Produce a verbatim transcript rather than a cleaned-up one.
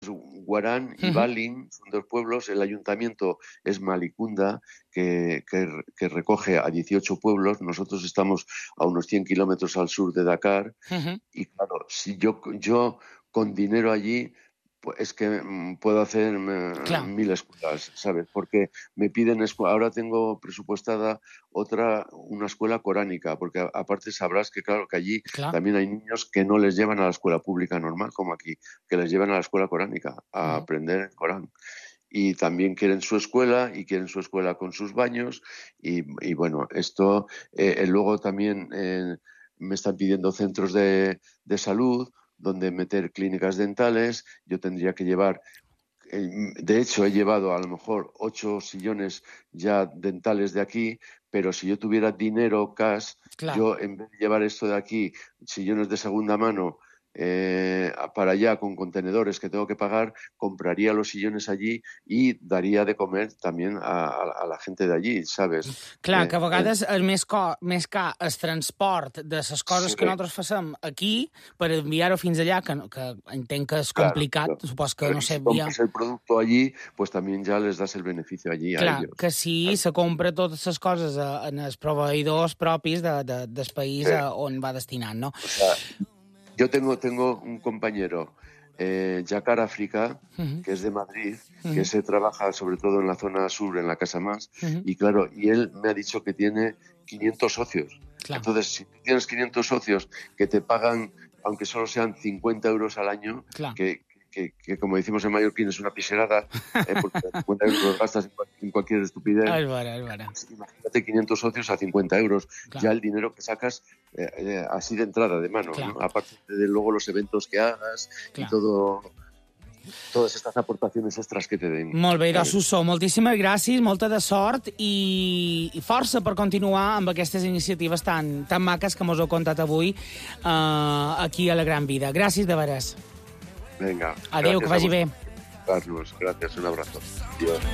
Guarán y uh-huh. Balin son dos pueblos. El ayuntamiento es Malicunda, que, que, que recoge a dieciocho pueblos. Nosotros estamos a unos cien kilómetros al sur de Dakar. Uh-huh. Y claro, si yo, yo con dinero allí, pues es que puedo hacer claro. mil escuelas, ¿sabes? Porque me piden escuela. Ahora tengo presupuestada otra, una escuela coránica, porque aparte sabrás que claro que allí claro. también hay niños que no les llevan a la escuela pública normal, como aquí, que les llevan a la escuela coránica a uh-huh. aprender el Corán. Y también quieren su escuela y quieren su escuela con sus baños y, y bueno, esto eh, luego también eh, me están pidiendo centros de, de salud donde meter clínicas dentales. Yo tendría que llevar, de hecho he llevado a lo mejor ocho sillones ya dentales de aquí, pero si yo tuviera dinero cash, claro. yo en vez de llevar esto de aquí, sillones de segunda mano, Eh, para allá con contenedores que tengo que pagar, compraría los sillones allí i daria de comer també a, a, a la gent d'allí, ¿sabes? Clar, eh, que a vegades eh, és més, co més car el transport de les coses sí. que nosaltres facem aquí per enviar-ho fins allà, que, que entenc que és complicat, claro, claro. Supos que Pero no sé... Si compras el producto allí, pues también ya les das el beneficio allí clar, a ellos. que si claro. se compra totes les coses en els proveïdors propis de, de, del país sí. on va destinant, no? O sea, Yo tengo, tengo un compañero, eh, Jakar África, uh-huh. que es de Madrid, uh-huh. que se trabaja sobre todo en la zona sur, en la Casa Más, uh-huh. y claro, y él me ha dicho que tiene quinientos socios. Claro. Entonces, si tienes quinientos socios que te pagan, aunque solo sean cincuenta euros al año, claro. que, que, que como decimos en mallorquín es una piserada, eh, porque cincuenta euros los gastas en, en cualquier estupidez. Es verdad, es verdad. Imagínate quinientos socios a cincuenta euros, claro. ya el dinero que sacas eh, eh, así de entrada, de mano, claro. ¿no? Aparte de luego los eventos que hagas claro. y todo... totes aquestes aportacions extras que te den. Molt bé, doncs, Suso, moltíssimes gràcies, molta de sort i, i força per continuar amb aquestes iniciatives tan, tan maques que mos heu contat avui uh, aquí a La Gran Vida. Gràcies de veres. Venga. Adéu, que vagi bé. Carlos, gracias, un abrazo. Adiós.